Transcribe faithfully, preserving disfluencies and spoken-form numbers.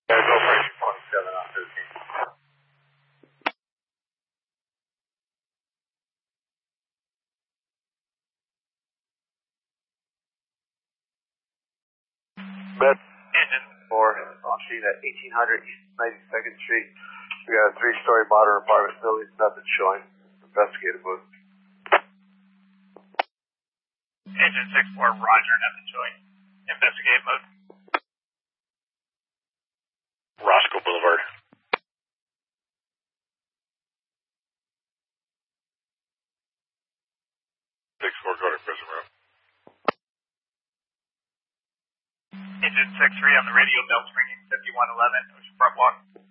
Yeah, go for eight twenty-seven on thirteen. Med engine four on sheet at eighteen hundred East ninety-second Street. We got a three-story modern apartment building, nothing showing. Investigate a booth. Engine six four, roger, nothing showing. Investigate mode. Roscoe Boulevard. six four, go to prison room. Engine six three on the radio, bells ringing, fifty-one eleven, push front walk.